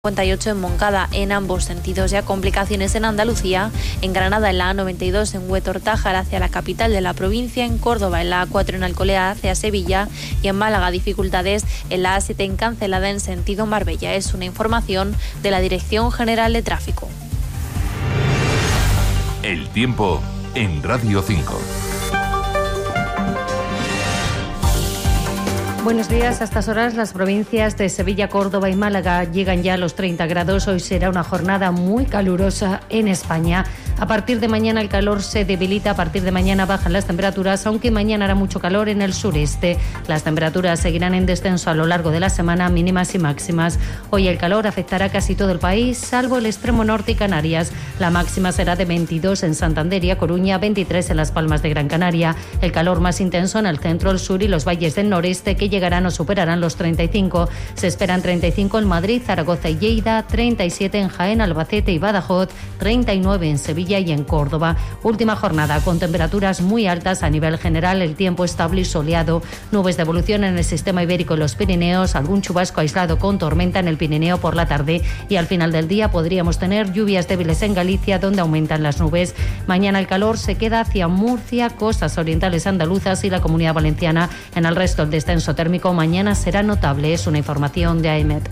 58 en Moncada, en ambos sentidos. Ya complicaciones en Andalucía, en Granada en la A92 en Huetortájar hacia la capital de la provincia, en Córdoba en la A4 en Alcolea hacia Sevilla y en Málaga dificultades en la A7 en Cancelada en sentido Marbella. Es una información de la Dirección General de Tráfico. El tiempo en Radio 5. Buenos días. A estas horas las provincias de Sevilla, Córdoba y Málaga llegan ya a los 30 grados. Hoy será una jornada muy calurosa en España. A partir de mañana el calor se debilita, a partir de mañana bajan las temperaturas, aunque mañana hará mucho calor en el sureste. Las temperaturas seguirán en descenso a lo largo de la semana, mínimas y máximas. Hoy el calor afectará casi todo el país, salvo el extremo norte y Canarias. La máxima será de 22 en Santander y A Coruña, 23 en Las Palmas de Gran Canaria. El calor más intenso en el centro, el sur y los valles del noreste, que llegarán o superarán los 35. Se esperan 35 en Madrid, Zaragoza y Lleida, 37 en Jaén, Albacete y Badajoz, 39 en Sevilla y en Córdoba. Última jornada con temperaturas muy altas a nivel general, el tiempo estable y soleado, nubes de evolución en el sistema ibérico y los Pirineos, algún chubasco aislado con tormenta en el Pirineo por la tarde y al final del día podríamos tener lluvias débiles en Galicia, donde aumentan las nubes. Mañana el calor se queda hacia Murcia, costas orientales andaluzas y la Comunidad Valenciana. En el resto el descenso térmico mañana será notable. Es una información de AEMET.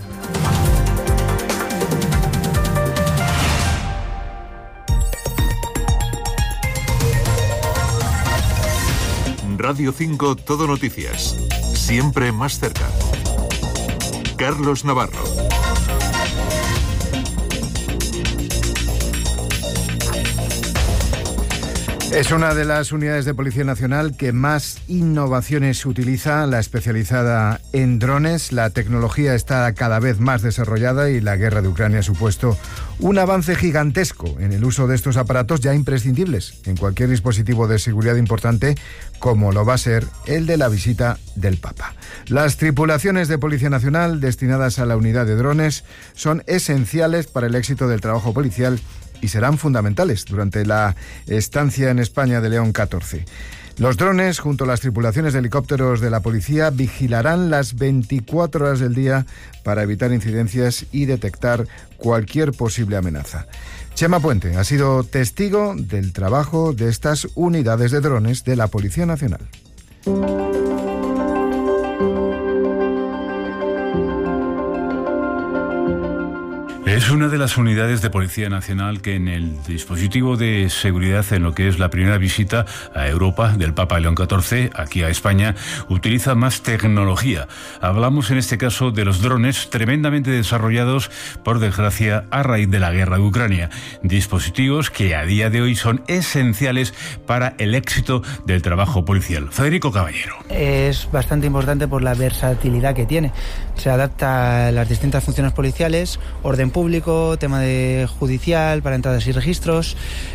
Radio 5 Todo Noticias. Siempre más cerca. Carlos Navarro. Es una de las unidades de Policía Nacional que más innovaciones utiliza, la especializada en drones. La tecnología está cada vez más desarrollada y la guerra de Ucrania ha supuesto un avance gigantesco en el uso de estos aparatos ya imprescindibles en cualquier dispositivo de seguridad importante, como lo va a ser el de la visita del Papa. Las tripulaciones de Policía Nacional destinadas a la unidad de drones son esenciales para el éxito del trabajo policial y serán fundamentales durante la estancia en España de León XIV. Los drones, junto a las tripulaciones de helicópteros de la policía, vigilarán las 24 horas del día para evitar incidencias y detectar cualquier posible amenaza. Chema Puente ha sido testigo del trabajo de estas unidades de drones de la Policía Nacional. Es una de las unidades de Policía Nacional que en el dispositivo de seguridad, en lo que es la primera visita a Europa del Papa León XIV, aquí a España, utiliza más tecnología. Hablamos en este caso de los drones tremendamente desarrollados, por desgracia, a raíz de la guerra de Ucrania. Dispositivos que a día de hoy son esenciales para el éxito del trabajo policial. Federico Caballero. Es bastante importante por la versatilidad que tiene. Se adapta a las distintas funciones policiales, orden público, tema de judicial, para entradas y registros.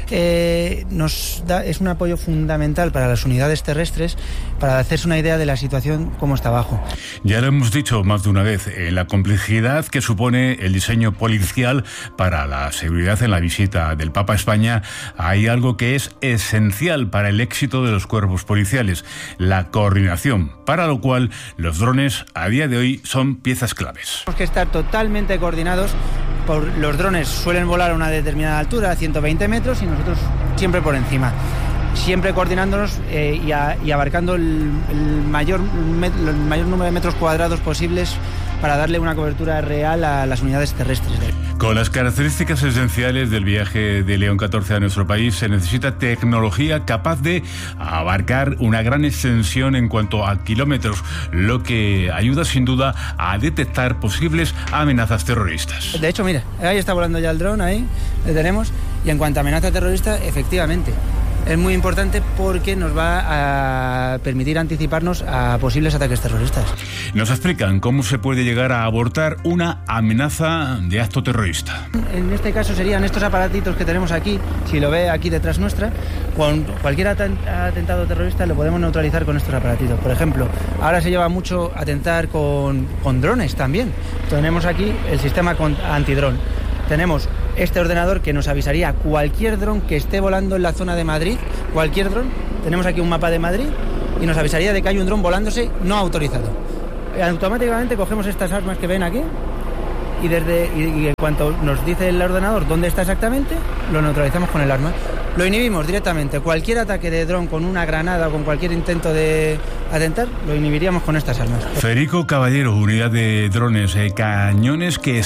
Es un apoyo fundamental para las unidades terrestres para hacerse una idea de la situación como está abajo. Ya lo hemos dicho más de una vez, la complejidad que supone el diseño policial para la seguridad en la visita del Papa a España. Hay algo que es esencial para el éxito de los cuerpos policiales: la coordinación, para lo cual los drones a día de hoy son piezas claves. Tenemos que estar totalmente coordinados. Los drones suelen volar a una determinada altura, a 120 metros, y nosotros siempre por encima. Siempre coordinándonos y abarcando el mayor número de metros cuadrados posibles para darle una cobertura real a las unidades terrestres. Con las características esenciales del viaje de León XIV a nuestro país, se necesita tecnología capaz de abarcar una gran extensión en cuanto a kilómetros, lo que ayuda sin duda a detectar posibles amenazas terroristas. De hecho, mira, ahí está volando ya el dron, ahí le tenemos, y en cuanto a amenaza terrorista, efectivamente, es muy importante porque nos va a permitir anticiparnos a posibles ataques terroristas. Nos explican cómo se puede llegar a abortar una amenaza de acto terrorista. En este caso serían estos aparatitos que tenemos aquí, si lo ve aquí detrás nuestra. Con cualquier atentado terrorista lo podemos neutralizar con estos aparatitos. Por ejemplo, ahora se lleva mucho atentar con drones también. Tenemos aquí el sistema antidrón. Tenemos este ordenador que nos avisaría cualquier dron que esté volando en la zona de Madrid, cualquier dron. Tenemos aquí un mapa de Madrid y nos avisaría de que hay un dron volándose no autorizado. Automáticamente cogemos estas armas que ven aquí y en cuanto nos dice el ordenador dónde está exactamente, lo neutralizamos con el arma. Lo inhibimos directamente. Cualquier ataque de dron con una granada o con cualquier intento de atentar, lo inhibiríamos con estas armas. Federico Caballero, unidad de drones, cañones que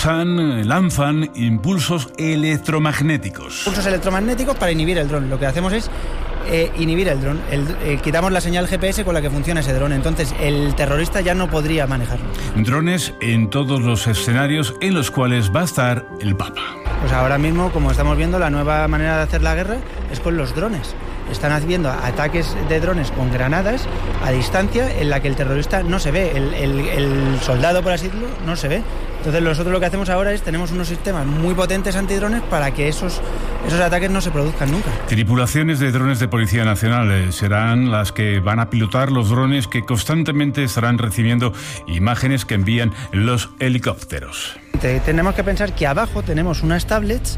lanzan impulsos electromagnéticos. Impulsos electromagnéticos para inhibir el dron. Lo que hacemos es inhibir el dron. Quitamos la señal GPS con la que funciona ese dron. Entonces el terrorista ya no podría manejarlo. Drones en todos los escenarios en los cuales va a estar el Papa. Pues ahora mismo, como estamos viendo, la nueva manera de hacer la guerra es con los drones. Están haciendo ataques de drones con granadas a distancia en la que el terrorista no se ve, el soldado, por así decirlo, no se ve. Entonces nosotros lo que hacemos ahora es tenemos unos sistemas muy potentes antidrones para que esos ataques no se produzcan nunca. Tripulaciones de drones de Policía Nacional serán las que van a pilotar los drones que constantemente estarán recibiendo imágenes que envían los helicópteros. Tenemos que pensar que abajo tenemos unas tablets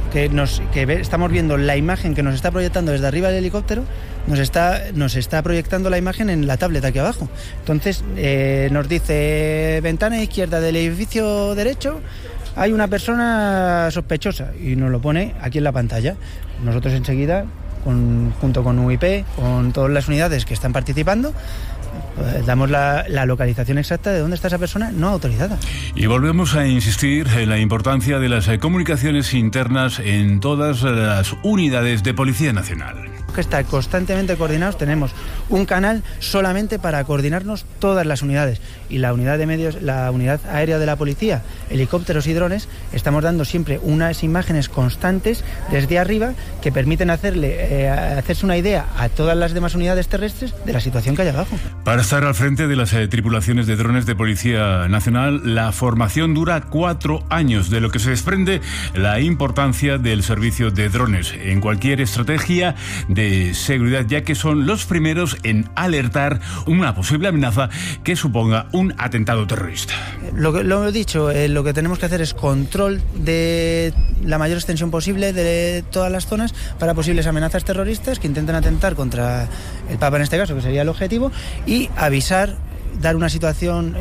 estamos viendo la imagen que nos está proyectando desde arriba del helicóptero, nos está proyectando la imagen en la tablet aquí abajo. Entonces nos dice ventana izquierda del edificio derecho hay una persona sospechosa y nos lo pone aquí en la pantalla. Nosotros enseguida, junto con UIP, con todas las unidades que están participando, damos la localización exacta de dónde está esa persona no autorizada. Y volvemos a insistir en la importancia de las comunicaciones internas en todas las unidades de Policía Nacional. Que estar constantemente coordinados. Tenemos un canal solamente para coordinarnos todas las unidades, y la unidad de medios, la unidad aérea de la policía, helicópteros y drones, estamos dando siempre unas imágenes constantes desde arriba que permiten hacerse una idea a todas las demás unidades terrestres de la situación que hay abajo. Para estar al frente de las tripulaciones de drones de Policía Nacional, la formación dura 4 años, de lo que se desprende la importancia del servicio de drones en cualquier estrategia de seguridad, ya que son los primeros en alertar una posible amenaza que suponga un atentado terrorista. Lo he dicho, lo que tenemos que hacer es control de la mayor extensión posible de todas las zonas para posibles amenazas terroristas que intenten atentar contra el Papa en este caso, que sería el objetivo, y avisar, dar una situación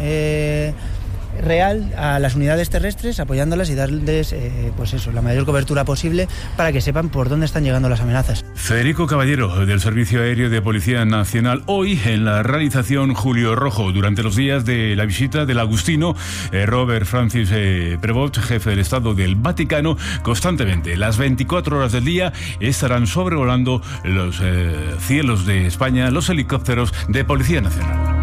real a las unidades terrestres, apoyándolas y darles la mayor cobertura posible para que sepan por dónde están llegando las amenazas. Federico Caballero, del Servicio Aéreo de Policía Nacional, hoy en la realización Julio Rojo, durante los días de la visita del agustino Robert Francis Prevost, jefe del Estado del Vaticano. Constantemente, las 24 horas del día, estarán sobrevolando los cielos de España los helicópteros de Policía Nacional.